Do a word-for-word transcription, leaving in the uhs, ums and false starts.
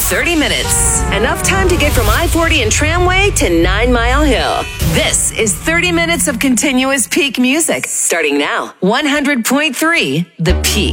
thirty minutes. Enough time to get from I forty and Tramway to Nine Mile Hill. This is thirty minutes of continuous peak music. Starting now. one hundred point three The Peak.